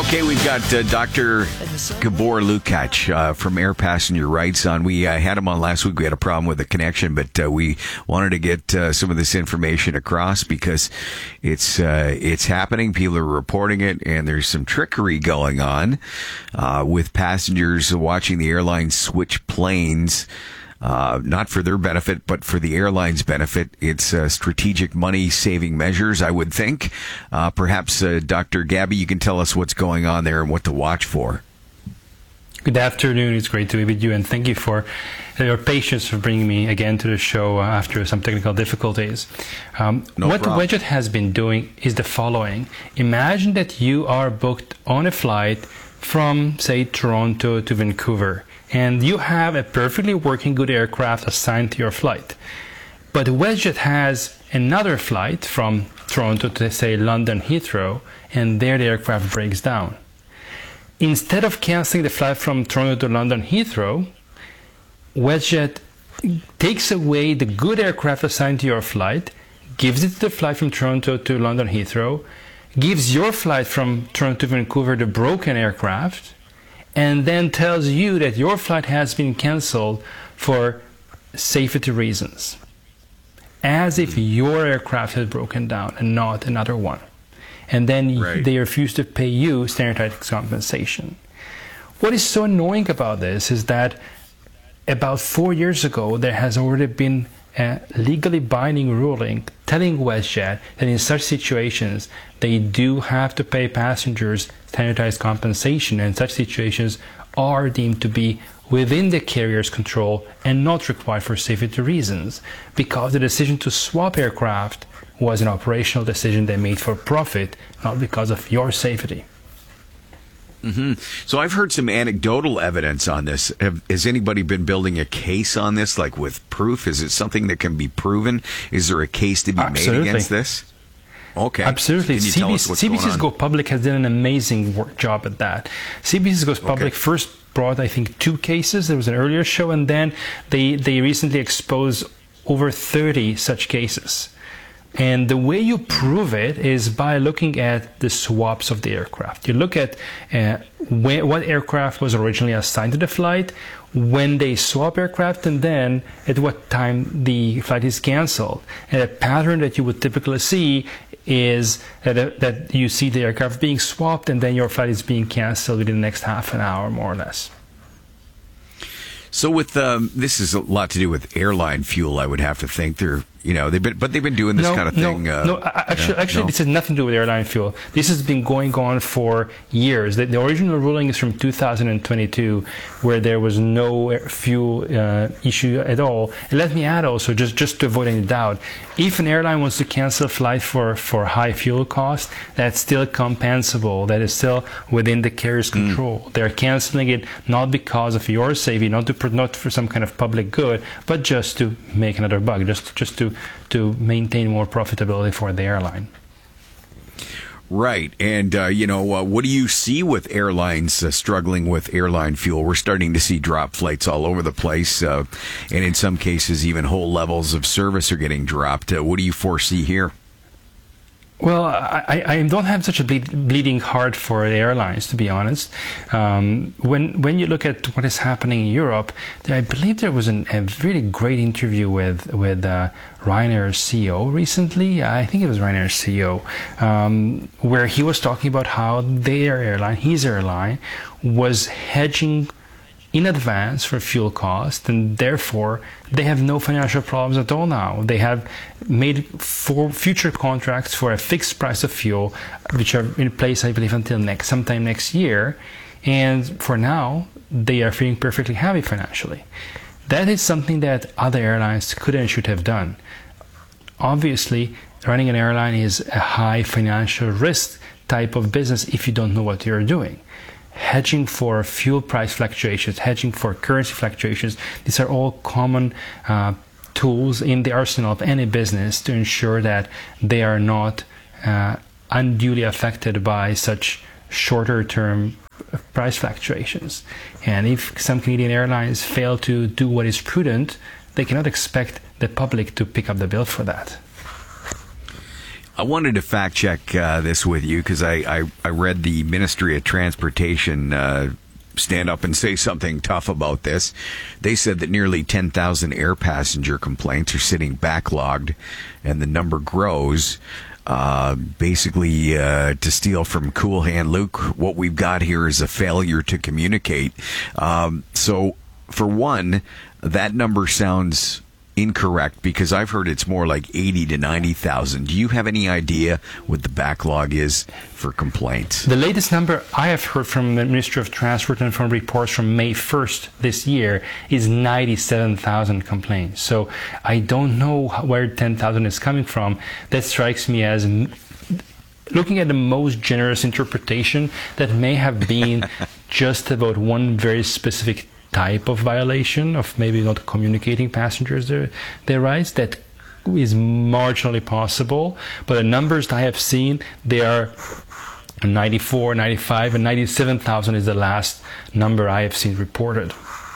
Okay, we've got Dr. Gabor Lukacs from Air Passenger Rights on. We had him on last week. We had a problem with the connection, but we wanted to get some of this information across because it's happening. People are reporting it, and there's some trickery going on with passengers watching the airline switch planes. Not for their benefit, but for the airline's benefit. It's strategic money-saving measures, I would think. Perhaps, Dr. Gabby, you can tell us what's going on there and what to watch for. Good afternoon. It's great to be with you, and thank you for your patience for bringing me again to the show after some technical difficulties. What WestJet has been doing is the following. Imagine that you are booked on a flight from, say, Toronto to Vancouver, and you have a perfectly working good aircraft assigned to your flight. But WestJet has another flight from Toronto to, say, London Heathrow, and there the aircraft breaks down. Instead of canceling the flight from Toronto to London Heathrow, WestJet takes away the good aircraft assigned to your flight, gives it to the flight from Toronto to London Heathrow, gives your flight from Toronto to Vancouver the broken aircraft, and then tells you that your flight has been cancelled for safety reasons, as if your aircraft has broken down and not another one. And then they refuse to pay you standardized compensation. What is so annoying about this is that about 4 years ago, there has already been a legally binding ruling telling WestJet that in such situations, they do have to pay passengers standardized compensation, and such situations are deemed to be within the carrier's control and not required for safety reasons, because the decision to swap aircraft was an operational decision they made for profit, not because of your safety. So I've heard some anecdotal evidence on this. Has anybody been building a case on this, like with proof? Is it something that can be proven? Is there a case to be made against this? Okay. Absolutely. CBC's Go Public has done an amazing job at that. CBC's Go Public first brought, I think, 2 cases. There was an earlier show, and then they recently exposed over 30 such cases. And the way you prove it is by looking at the swaps of the aircraft. You look at what aircraft was originally assigned to the flight, when they swap aircraft, and then at what time the flight is canceled. And a pattern that you would typically see is that you see the aircraft being swapped, and then your flight is being canceled within the next half an hour, more or less. So with this is a lot to do with airline fuel, I would have to think. They've been doing this kind of thing. Actually, this has nothing to do with airline fuel. This has been going on for years. The original ruling is from 2022, where there was no fuel issue at all. And let me add also, just to avoid any doubt, if an airline wants to cancel a flight for high fuel costs, that's still compensable. That is still within the carrier's control. They're canceling it not because of your safety, not for some kind of public good, but just to make another buck, just to maintain more profitability for the airline. Right. And, what do you see with airlines struggling with airline fuel? We're starting to see drop flights all over the place. And in some cases, even whole levels of service are getting dropped. What do you foresee here? Well, I don't have such a bleeding heart for the airlines, to be honest. When you look at what is happening in Europe, I believe there was a really great interview with Ryanair's CEO recently. I think it was Ryanair's CEO, where he was talking about how their airline, his airline, was hedging in advance for fuel cost, and therefore they have no financial problems at all now. They have made future contracts for a fixed price of fuel, which are in place, I believe, until sometime next year, and for now they are feeling perfectly happy financially. That is something that other airlines could and should have done. Obviously, running an airline is a high financial risk type of business if you don't know what you're doing. Hedging for fuel price fluctuations, hedging for currency fluctuations, these are all common tools in the arsenal of any business to ensure that they are not unduly affected by such shorter term price fluctuations. And if some Canadian airlines fail to do what is prudent, they cannot expect the public to pick up the bill for that. I wanted to fact check this with you because I read the Ministry of Transportation stand up and say something tough about this. They said that nearly 10,000 air passenger complaints are sitting backlogged, and the number grows. Basically, to steal from Cool Hand Luke, what we've got here is a failure to communicate. So, for one, that number sounds incorrect because I've heard it's more like 80 to 90,000. Do you have any idea what the backlog is for complaints? The latest number I have heard from the Ministry of Transport and from reports from May 1st this year is 97,000 complaints. So I don't know where 10,000 is coming from. That strikes me as looking at the most generous interpretation that may have been just about one very specific type of violation of maybe not communicating passengers their rights. That is marginally possible, but the numbers I have seen, they are 94, 95, and 97,000 is the last number I have seen reported.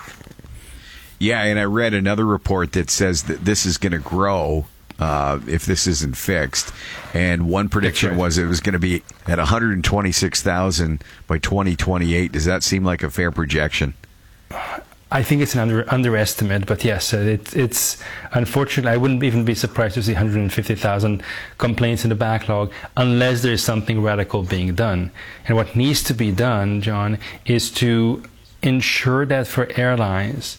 Yeah, and I read another report that says that this is going to grow if this isn't fixed. And one prediction was it was going to be at 126,000 by 2028. Does that seem like a fair projection? I think it's an underestimate, but yes, it's unfortunately, I wouldn't even be surprised to see 150,000 complaints in the backlog unless there's something radical being done. And what needs to be done, John, is to ensure that for airlines,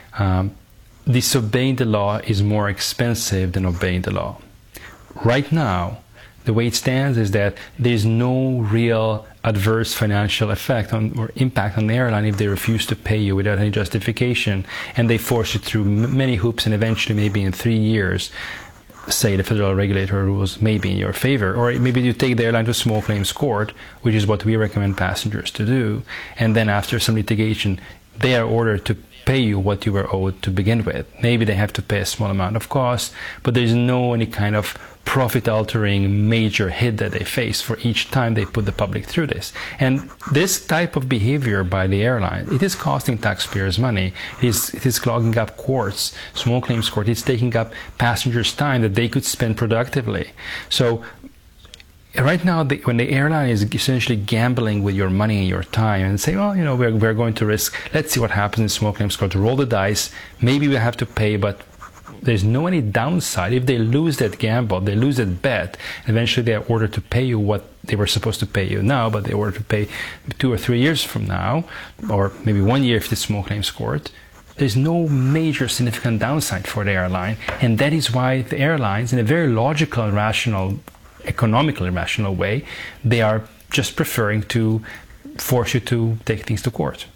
disobeying the law is more expensive than obeying the law. Right now, the way it stands is that there's no real adverse financial effect or impact on the airline if they refuse to pay you without any justification, and they force you through many hoops, and eventually maybe in 3 years, say the federal regulator rules may be in your favor, or maybe you take the airline to small claims court, which is what we recommend passengers to do, and then after some litigation, they are ordered to pay you what you were owed to begin with. Maybe they have to pay a small amount of cost, but there's no any kind of profit-altering major hit that they face for each time they put the public through this. And this type of behavior by the airline, it is costing taxpayers money. It is clogging up courts, small claims court. It's taking up passengers' time that they could spend productively. So right now, when the airline is essentially gambling with your money and your time and say, well, we're going to risk, let's see what happens in small claims court, roll the dice, maybe we have to pay, but there's no any downside. If they lose that gamble, they lose that bet, eventually they are ordered to pay you what they were supposed to pay you now, but they're ordered to pay 2 or 3 years from now, or maybe 1 year if it's small claims court. There's no major significant downside for the airline, and that is why the airlines, in a very logical and rational, economically rational way, they are just preferring to force you to take things to court.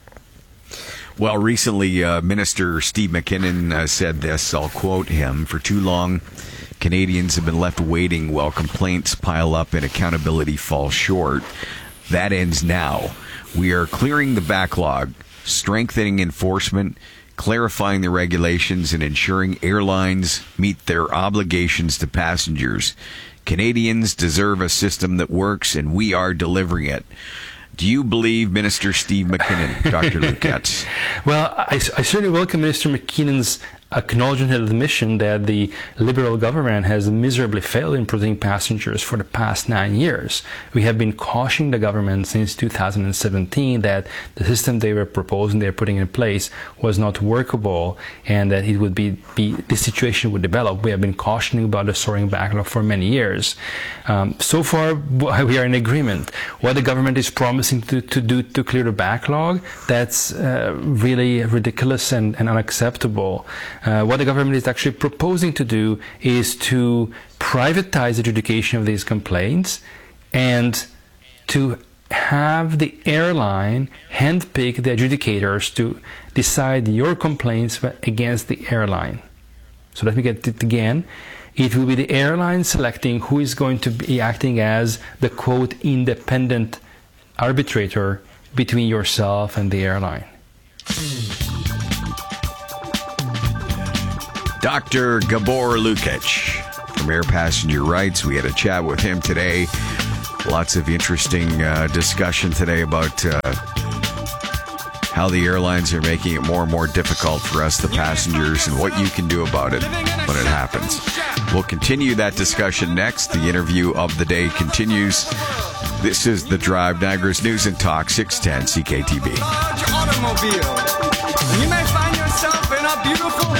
Well, recently, Minister Steve McKinnon said this, I'll quote him, "For too long, Canadians have been left waiting while complaints pile up and accountability falls short. That ends now. We are clearing the backlog, strengthening enforcement, clarifying the regulations, and ensuring airlines meet their obligations to passengers. Canadians deserve a system that works, and we are delivering it." Do you believe Minister Steve McKinnon, Dr. Lukacs? Well, I certainly welcome Minister McKinnon's acknowledgement and admission that the Liberal government has miserably failed in protecting passengers for the past 9 years. We have been cautioning the government since 2017 that the system they were proposing, they're putting in place, was not workable, and that it would be this situation would develop. We have been cautioning about the soaring backlog for many years. So far, we are in agreement. What the government is promising to do to clear the backlog, that's really ridiculous and unacceptable. What the government is actually proposing to do is to privatize adjudication of these complaints and to have the airline handpick the adjudicators to decide your complaints against the airline. So let me get it again. It will be the airline selecting who is going to be acting as the, quote, independent arbitrator between yourself and the airline. Dr. Gabor Lukac from Air Passenger Rights. We had a chat with him today. Lots of interesting discussion today about how the airlines are making it more and more difficult for us, the passengers, and what you can do about it when it happens. We'll continue that discussion next. The interview of the day continues. This is The Drive, Niagara's News and Talk, 610 CKTB. Large automobile. You may find yourself in a beautiful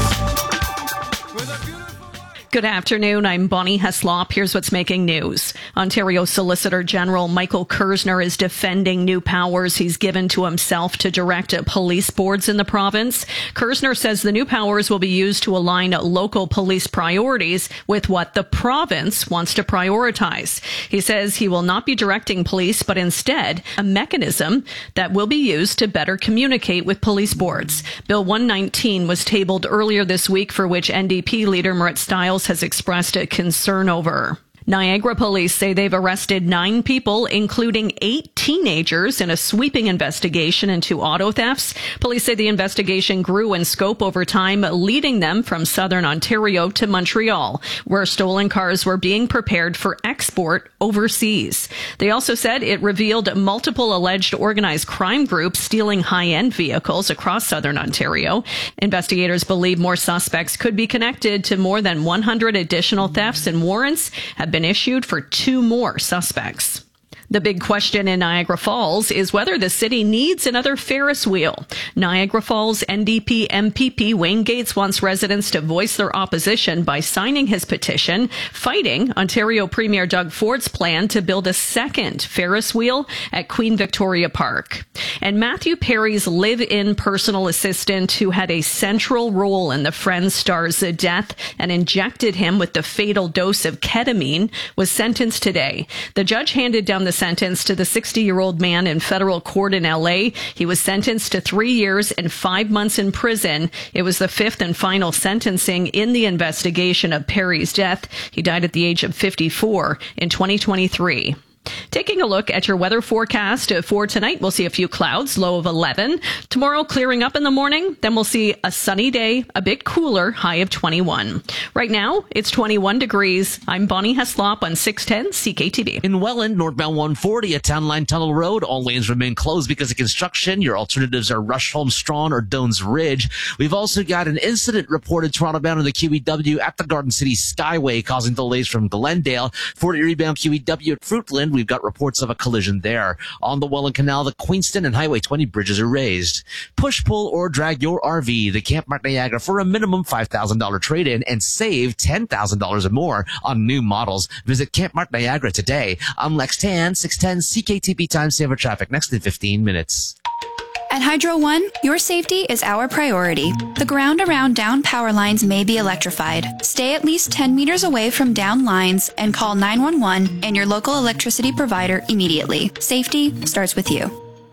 house with a beautiful... Good afternoon. I'm Bonnie Heslop. Here's what's making news. Ontario Solicitor General Michael Kerzner is defending new powers he's given to himself to direct police boards in the province. Kerzner says the new powers will be used to align local police priorities with what the province wants to prioritize. He says he will not be directing police, but instead a mechanism that will be used to better communicate with police boards. Bill 119 was tabled earlier this week, for which NDP leader Marit Stiles has expressed a concern over. Niagara police say they've arrested 9 people, including 8 teenagers, in a sweeping investigation into auto thefts. Police say the investigation grew in scope over time, leading them from southern Ontario to Montreal, where stolen cars were being prepared for export overseas. They also said it revealed multiple alleged organized crime groups stealing high-end vehicles across southern Ontario. Investigators believe more suspects could be connected to more than 100 additional thefts, and warrants have been issued for 2 more suspects. The big question in Niagara Falls is whether the city needs another Ferris wheel. Niagara Falls NDP MPP Wayne Gates wants residents to voice their opposition by signing his petition, fighting Ontario Premier Doug Ford's plan to build a second Ferris wheel at Queen Victoria Park. And Matthew Perry's live-in personal assistant, who had a central role in the Friends star's death and injected him with the fatal dose of ketamine, was sentenced today. The judge handed down the sentence to the 60-year-old man in federal court in LA. He was sentenced to 3 years and 5 months in prison. It was the 5th and final sentencing in the investigation of Perry's death. He died at the age of 54 in 2023. Taking a look at your weather forecast for tonight, we'll see a few clouds, low of 11. Tomorrow, clearing up in the morning. Then we'll see a sunny day, a bit cooler, high of 21. Right now, it's 21 degrees. I'm Bonnie Heslop on 610 CKTB. In Welland, northbound 140 at Town Line Tunnel Road, all lanes remain closed because of construction. Your alternatives are Rushholme, Strawn, or Dones Ridge. We've also got an incident reported Toronto-bound on the QEW at the Garden City Skyway, causing delays from Glendale. 40 rebound QEW at Fruitland. We've got reports of a collision there. On the Welland Canal, the Queenston and Highway 20 bridges are raised. Push, pull, or drag your RV to Camp Mark Niagara for a minimum $5,000 trade-in and save $10,000 or more on new models. Visit Camp Mark Niagara today. I'm Lex Tan, 610 CKTB Time Saver Traffic, next in 15 minutes. At Hydro One, your safety is our priority. The ground around down power lines may be electrified. Stay at least 10 meters away from down lines and call 911 and your local electricity provider immediately. Safety starts with you.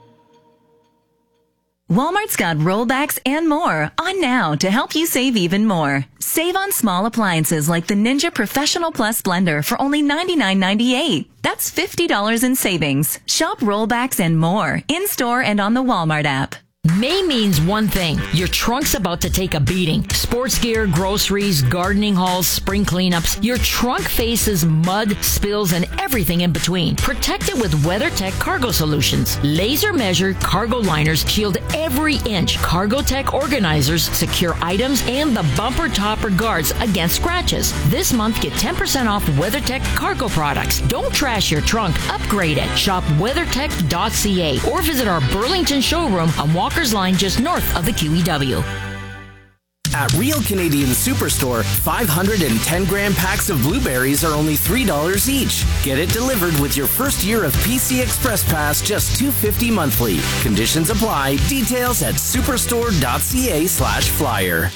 Walmart's got rollbacks and more on now to help you save even more. Save on small appliances like the Ninja Professional Plus blender for only $99.98. That's $50 in savings. Shop rollbacks and more in-store and on the Walmart app. May means one thing. Your trunk's about to take a beating. Sports gear, groceries, gardening hauls, spring cleanups. Your trunk faces mud, spills, and everything in between. Protect it with WeatherTech Cargo Solutions. Laser measured cargo liners shield every inch. CargoTech organizers secure items and the bumper topper guards against scratches. This month, get 10% off WeatherTech cargo products. Don't trash your trunk. Upgrade it. Shop weathertech.ca or visit our Burlington showroom on Walker's Line just north of the QEW. At Real Canadian Superstore, 510-gram packs of blueberries are only $3 each. Get it delivered with your first year of PC Express Pass, just $2.50 monthly. Conditions apply. Details at superstore.ca/flyer.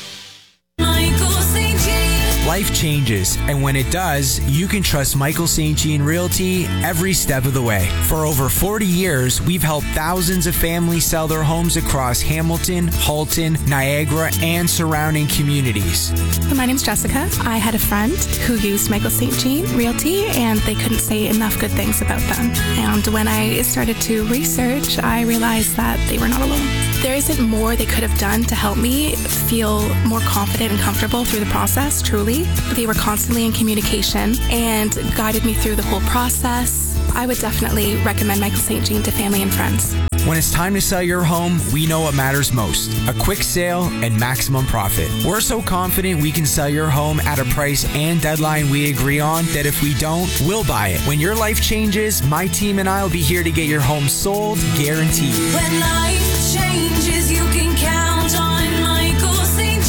Life changes, and when it does, you can trust Michael St. Jean Realty every step of the way. For over 40 years, we've helped thousands of families sell their homes across Hamilton, Halton, Niagara, and surrounding communities. My name's Jessica. I had a friend who used Michael St. Jean Realty, and they couldn't say enough good things about them. And when I started to research, I realized that they were not alone. There isn't more they could have done to help me feel more confident and comfortable through the process, truly. They were constantly in communication and guided me through the whole process. I would definitely recommend Michael St. Jean to family and friends. When it's time to sell your home, we know what matters most. A quick sale and maximum profit. We're so confident we can sell your home at a price and deadline we agree on that if we don't, we'll buy it. When your life changes, my team and I will be here to get your home sold, guaranteed. When life changes, you can count on Michael St.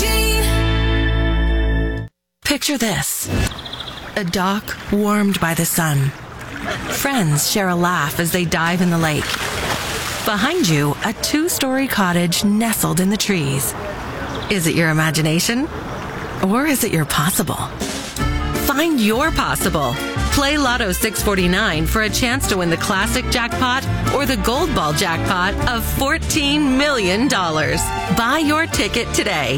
Jean. Picture this. A dock warmed by the sun. Friends share a laugh as they dive in the lake. Behind you, a 2-story cottage nestled in the trees. Is it your imagination? Or is it your possible? Find your possible. Play Lotto 649 for a chance to win the classic jackpot or the gold ball jackpot of $14 million. Buy your ticket today.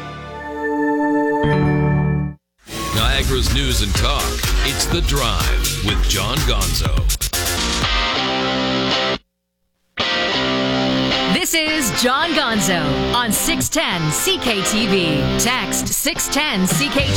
Niagara's news and talk. It's The Drive with John Gonzo. This is John Gonzo on 610 CKTV. Text 610 CKTV.